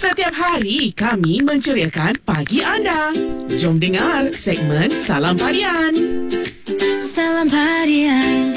Setiap hari kami menceriakan pagi anda. Jom dengar segmen Salam Padian. Salam Padian.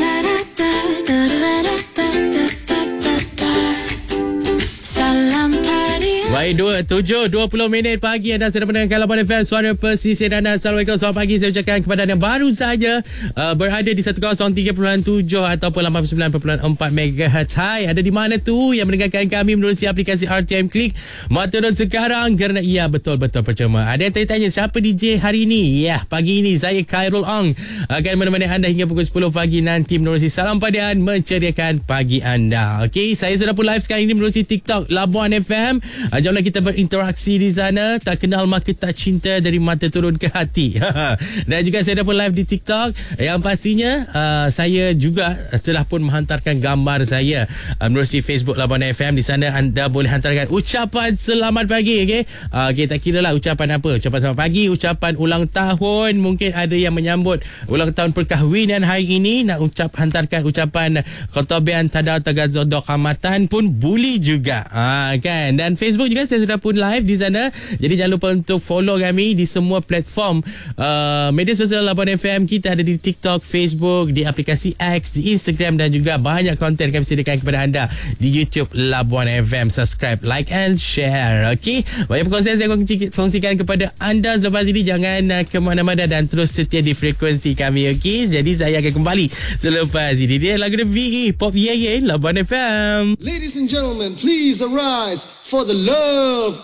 Salam Padian. Baik, 7.20 minit pagi anda sedang mendengarkan Labuan FM, suara pesisir anda. Assalamualaikum, selamat pagi. Saya ucapkan kepada anda yang baru saja berada di 103.7 ataupun 89.4 MHz. Hai, ada di mana tu yang mendengarkan kami menerusi aplikasi RTM Click? Turun sekarang kerana ia betul-betul percuma. Ada yang tanya-tanya siapa DJ hari ini? Ya, pagi ini saya Khairul Ong akan menemani anda hingga pukul 10 pagi nanti menerusi Salam Padian, menceriakan pagi anda. Okey, saya sudah pun live sekarang ini menerusi TikTok Labuan FM. Jomlah kita berinteraksi di sana. Tak kenal maka tak cinta, dari mata turun ke hati. Dan juga saya dah pun live di TikTok. Yang pastinya saya juga telah pun menghantarkan gambar saya menerusi Facebook Labuan FM. Di sana anda boleh hantarkan ucapan selamat pagi. Okay, tak kira lah ucapan apa. Ucapan selamat pagi, ucapan ulang tahun. Mungkin ada yang menyambut ulang tahun perkahwinan hari ini, nak hantarkan ucapan Khotobian Tada Tagazodok Hamatan pun boleh juga. Kan? Dan Facebook juga saya sudah pun live di sana. Jadi jangan lupa untuk follow kami di semua platform media sosial Labuan FM. Kita ada di TikTok, Facebook, di aplikasi X, di Instagram, dan juga banyak konten kami sediakan kepada anda di YouTube Labuan FM. Subscribe, like and share. Okey, banyak perkongsian saya kongsikan kepada anda selepas ini. Jangan ke mana-mana dan terus setia di frekuensi kami. Okey, jadi saya akan kembali selepas ini. Dia lagu VE Pop Ye Ye Labuan FM. Ladies and gentlemen, please arise for the love